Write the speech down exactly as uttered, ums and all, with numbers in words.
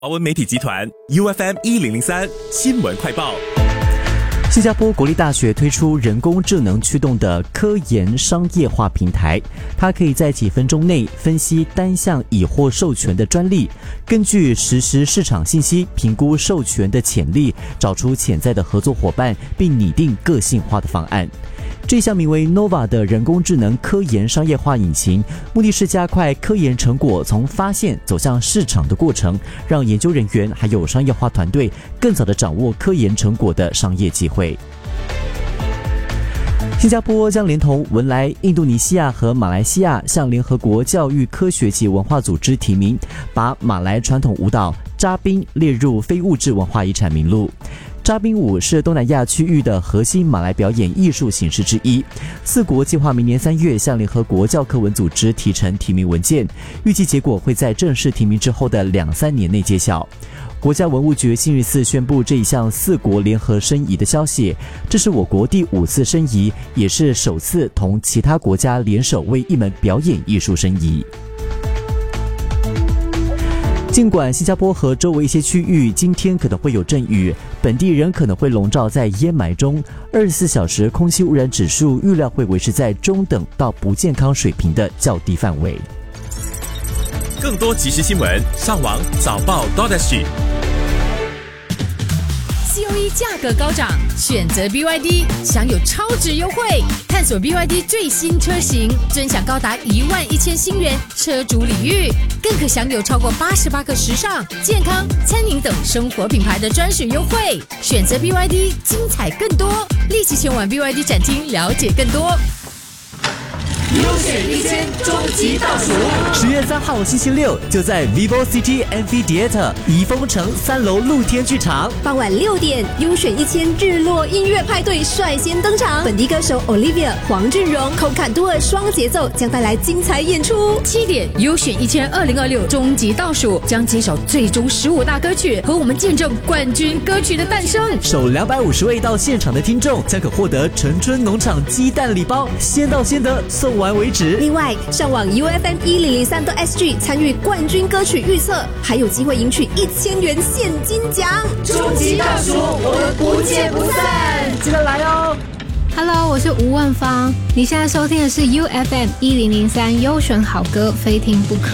华文媒体集团 U F M 一零零三新闻快报。 新加坡国立大学推出人工智能驱动的科研商业化平台，它可以在几分钟内分析单项已获授权的专利，根据实时市场信息评估授权的潜力，找出潜在的合作伙伴，并拟定个性化的方案。这项名为 Nova 的人工智能科研商业化引擎，目的是加快科研成果从发现走向市场的过程，让研究人员还有商业化团队更早地掌握科研成果的商业机会。新加坡将连同文莱、印度尼西亚和马来西亚向联合国教育科学及文化组织提名，把马来传统舞蹈扎宾列入非物质文化遗产名录。扎宾舞是东南亚区域的核心马来表演艺术形式之一。四国计划明年三月向联合国教科文组织提呈提名文件，预计结果会在正式提名之后的两三年内揭晓。国家文物局星期四宣布这一项四国联合申遗的消息，这是我国第五次申遗，也是首次同其他国家联手为一门表演艺术申遗。尽管新加坡和周围一些区域今天可能会有阵雨，本地仍可能会笼罩在烟霾中。二十四小时空气污染指数预料会维持在中等到不健康水平的较低范围。 更多即时新闻，上网早报 .sg。 C O E 价格高涨，选择 B Y D 享有超值优惠。探索 B Y D 最新车型，尊享高达一万一千新元车主礼遇，更可享有超过八十八个时尚、健康、餐饮等生活品牌的专属优惠。选择 B Y D， 精彩更多，立即前往 B Y D 展厅了解更多。 优选一千终极倒数， 十月三号星期六就在 Vivo City Amphitheatre 怡丰城三楼露天剧场， 傍晚六点，优选一千日落音乐派对率先登场，本地歌手 Olivia、黄俊荣、寇坎多尔双节奏将带来精彩演出。 七点，优选一千二零二六终极倒数将揭晓最终十五大歌曲，和我们见证冠军歌曲的诞生。 首两百五十位到现场的听众将可获得陈春农场鸡蛋礼包，先到先得，送完为止。 另外，上网 U F M 一零零三 S G 参与冠军歌曲预测，还有机会赢取一千元现金奖。 终极倒数，我们不见不散， 记得来哦。 Hello， 我是吴万芳，你现在收听的是 U F M 一零零三优选好歌，非听不可。